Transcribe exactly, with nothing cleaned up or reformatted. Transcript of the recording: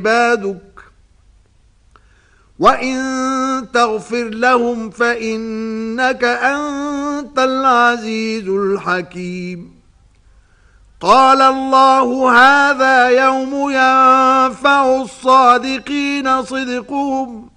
عبادك وإن تغفر لهم فإنك أنت العزيز الحكيم. قال الله هذا يوم ينفع الصادقين صدقهم